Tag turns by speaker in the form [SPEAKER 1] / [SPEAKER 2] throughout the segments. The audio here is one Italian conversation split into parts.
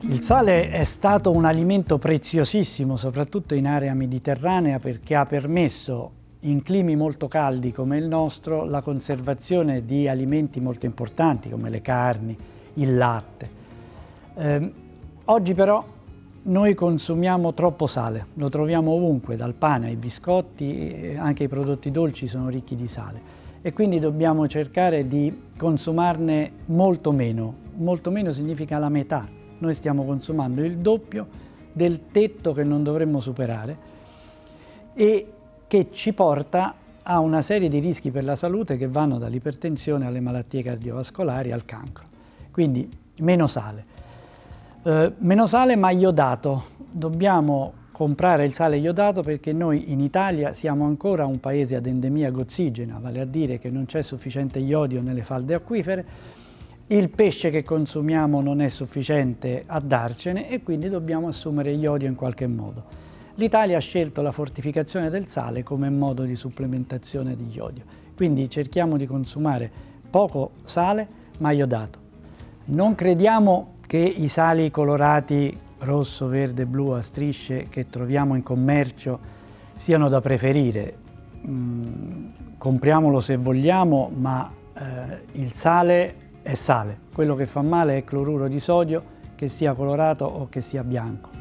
[SPEAKER 1] Il sale è stato un alimento preziosissimo, soprattutto in area mediterranea, perché ha permesso, in climi molto caldi come il nostro, la conservazione di alimenti molto importanti come le carni, il latte. Oggi però noi consumiamo troppo sale, lo troviamo ovunque, dal pane ai biscotti, anche i prodotti dolci sono ricchi di sale e quindi dobbiamo cercare di consumarne molto meno. Molto meno significa la metà. Noi stiamo consumando il doppio del tetto che non dovremmo superare e che ci porta a una serie di rischi per la salute che vanno dall'ipertensione alle malattie cardiovascolari al cancro. Quindi meno sale. Meno sale ma iodato. Dobbiamo comprare il sale iodato perché noi in Italia siamo ancora un paese ad endemia gozzigena, vale a dire che non c'è sufficiente iodio nelle falde acquifere. Il pesce che consumiamo non è sufficiente a darcene e quindi dobbiamo assumere iodio in qualche modo. L'Italia ha scelto la fortificazione del sale come modo di supplementazione di iodio, quindi cerchiamo di consumare poco sale ma iodato. Non crediamo che i sali colorati rosso, verde, blu a strisce che troviamo in commercio siano da preferire. Compriamolo se vogliamo, ma il sale è sale. Quello che fa male è cloruro di sodio, che sia colorato o che sia bianco.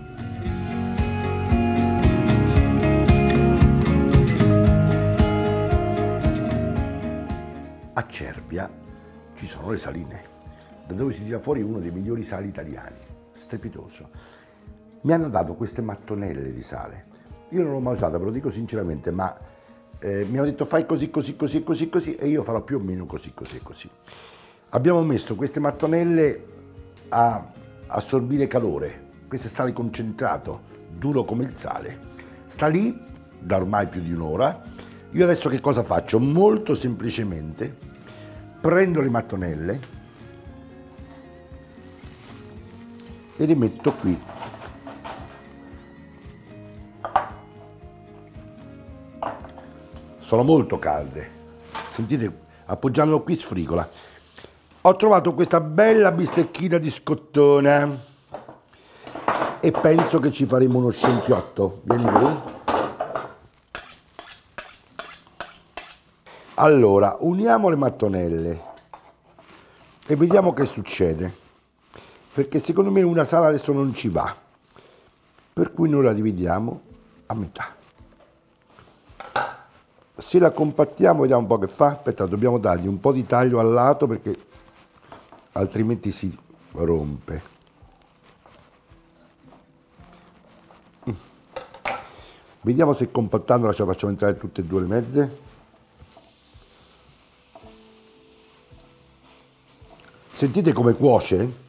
[SPEAKER 2] A Cervia ci sono le saline, da dove si tira fuori uno dei migliori sali italiani, strepitoso. Mi hanno dato queste mattonelle di sale. Io non l'ho mai usata, ve lo dico sinceramente, ma mi hanno detto fai così, così, così, così, così e io farò più o meno così, così e così. Abbiamo messo queste mattonelle a assorbire calore, questo è sale concentrato, duro come il sale. Sta lì da ormai più di un'ora. Io adesso che cosa faccio? Molto semplicemente prendo le mattonelle e le metto qui. Sono molto calde, sentite, appoggiandolo qui sfrigola. Ho trovato questa bella bistecchina di scottone e penso che ci faremo uno scempiotto. Vieni qui. Allora, uniamo le mattonelle e vediamo che succede, perché secondo me una sala adesso non ci va, per cui noi la dividiamo a metà. Se la compattiamo vediamo un po' che fa. Aspetta, dobbiamo dargli un po' di taglio al lato perché altrimenti si rompe. Vediamo se compattandola ce la facciamo entrare tutte e due le mezze. Sentite come cuoce?